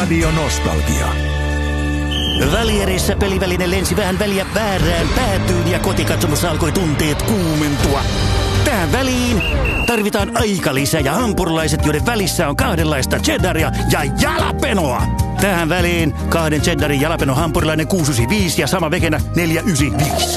Radio Nostalgia. Välierissä peliväline lensi vähän väliä väärään päätyyn ja kotikatsomossa alkoi tunteet kuumentua. Tähän väliin tarvitaan aikalisä ja hampurilaiset, joiden välissä on kahdenlaista cheddaria ja jalapenoa. Tähän väliin 2 cheddarin jalapeno hampurilainen 695 ja sama vekenä 495.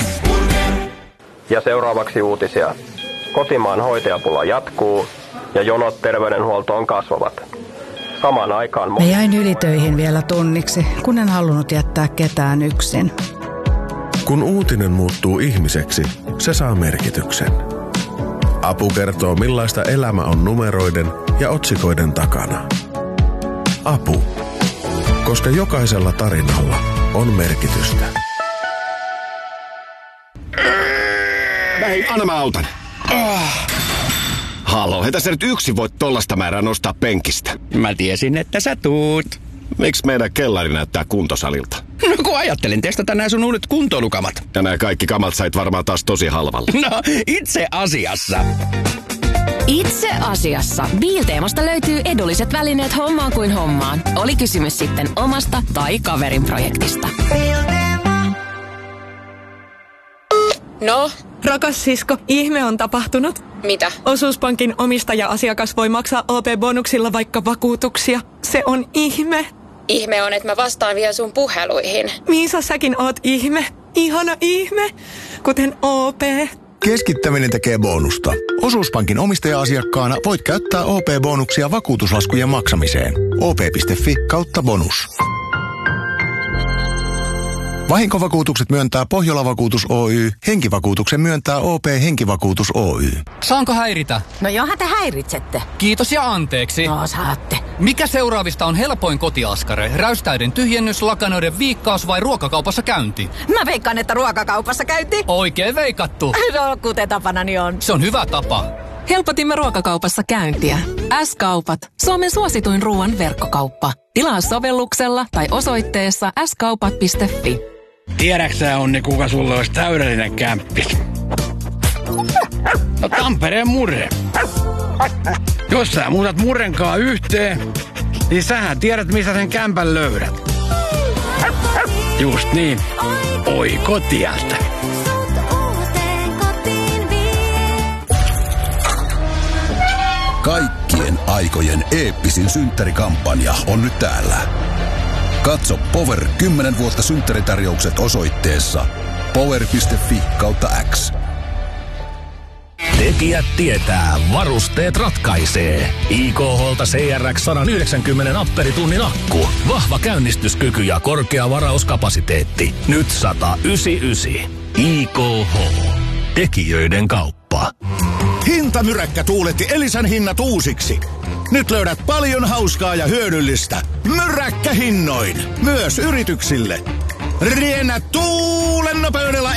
Ja seuraavaksi uutisia. Kotimaan hoitajapula jatkuu ja jonot terveydenhuoltoon kasvavat. Samaan aikaan... Mä jäin ylitöihin vielä tunniksi, kun en halunnut jättää ketään yksin. Kun uutinen muuttuu ihmiseksi, se saa merkityksen. Apu kertoo, millaista elämä on numeroiden ja otsikoiden takana. Apu. Koska jokaisella tarinalla on merkitystä. Anna mä autan. Halo, hetä sä nyt yksin voit tollasta määrää nostaa penkistä. Mä tiesin, että sä tuut. Miksi meidän kellari näyttää kuntosalilta? No kun ajattelin testata nää sun uudet kuntoilukamat. Ja nää kaikki kamat sait varmaan taas tosi halvalla. No, itse asiassa. Itse asiassa. Biilteemasta löytyy edulliset välineet hommaan kuin hommaan. Oli kysymys sitten omasta tai kaverin projektista. No? Rakas sisko, ihme on tapahtunut. Mitä? Osuuspankin omistaja-asiakas voi maksaa OP-bonuksilla vaikka vakuutuksia. Se on ihme. Ihme on, että mä vastaan vielä sun puheluihin. Miisa, säkin oot ihme. Ihana ihme. Kuten OP. Keskittäminen tekee bonusta. Osuuspankin omistaja-asiakkaana voit käyttää OP-bonuksia vakuutuslaskujen maksamiseen. op.fi/bonus. Vahinkovakuutukset myöntää Pohjola-vakuutus Oy. Henkivakuutuksen myöntää OP Henkivakuutus Oy. Saanko häiritä? No johan te häiritsette. Kiitos ja anteeksi. No saatte. Mikä seuraavista on helpoin kotiaskare? Räystäiden tyhjennys, lakanoiden viikkaus vai ruokakaupassa käynti? Mä veikkaan, että ruokakaupassa käynti. Oikein veikattu. No kuten tapanani on. Se on hyvä tapa. Helpotimme ruokakaupassa käyntiä. S-kaupat. Suomen suosituin ruoan verkkokauppa. Tilaa sovelluksella tai osoitteessa skaupat.fi. Tiedäksä, Onni, kuka sulle olisi täydellinen kämppis? No Tampereen Murre. Jos sä muutat Murrenkaan yhteen, niin sähän tiedät, missä sen kämpän löydät. Just niin. Oi kotialta. Kaikkien aikojen eeppisin synttärikampanja on nyt täällä. Katso Power 10 vuotta synttäritarjoukset osoitteessa power.fi/X. Tekijät tietää, varusteet ratkaisee. IKH:lta CRX 190 amperitunnin akku. Vahva käynnistyskyky ja korkea varauskapasiteetti. Nyt 199. IKH. Tekijöiden kauppa. Hintamyräkkä tuuletti Elisan hinnat uusiksi. Nyt löydät paljon hauskaa ja hyödyllistä. Myräkkähinnoin. Myös yrityksille. Riennä tuulen nopeudella